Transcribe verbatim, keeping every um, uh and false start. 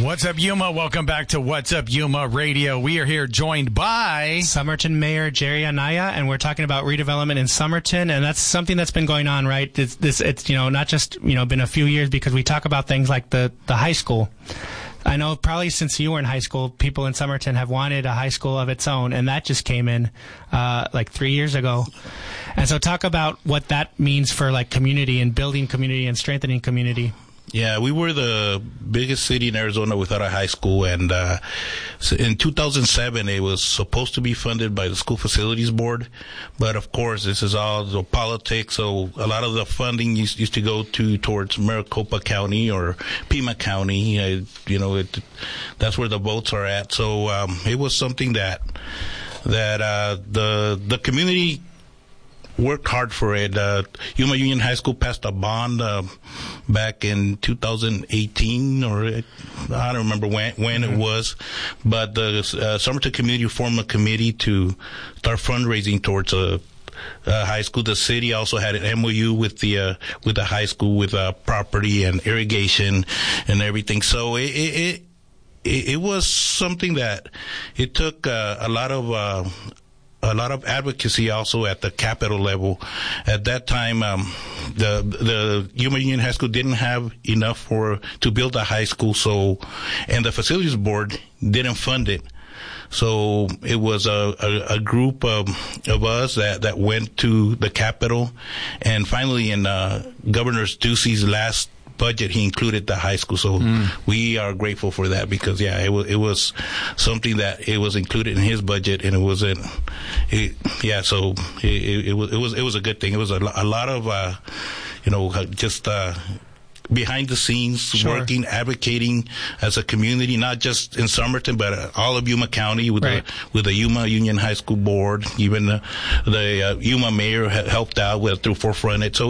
What's up, Yuma? Welcome back to What's Up, Yuma Radio. We are here joined by Somerton Mayor Jerry Anaya, and we're talking about redevelopment in Somerton, and that's something that's been going on, right? It's, this, it's you know, not just, you know, been a few years, because we talk about things like the, the high school. I know probably since you were in high school, people in Somerton have wanted a high school of its own, and that just came in uh, like three years ago. And so talk about what that means for like community and building community and strengthening community. Yeah, we were the biggest city in Arizona without a high school, and uh, so in two thousand seven, it was supposed to be funded by the School Facilities Board, but of course, this is all the politics, so a lot of the funding used, used to go to towards Maricopa County or Pima County. Uh, you know, it, that's where the votes are at. So um, it was something that that uh, the the community worked hard for it. Uh, Yuma Union High School passed a bond uh, back in two thousand eighteen, or it, I don't remember when when mm-hmm. it was, but the uh, Somerton community formed a committee to start fundraising towards a, a high school. The city also had an M O U with the uh, with the high school with uh, property and irrigation and everything. So it it it, it was something that it took uh, a lot of. Uh, A lot of advocacy also at the capital level. At that time, um, the the Yuma Union High School didn't have enough for to build a high school, so and the facilities board didn't fund it. So it was a, a, a group of, of us that, that went to the Capitol, and finally in uh, Governor Ducey's last budget, he included the high school. So mm. we are grateful for that, because yeah, it was it was something that it was included in his budget, and it wasn't. It, yeah, so it, it, it was it was it was a good thing. It was a, a lot of uh, you know just. Uh, behind the scenes, sure. working, advocating as a community, not just in Somerton, but uh, all of Yuma County with right. the with the Yuma Union High School Board. Even uh, the uh, Yuma mayor ha- helped out with through Forefront. So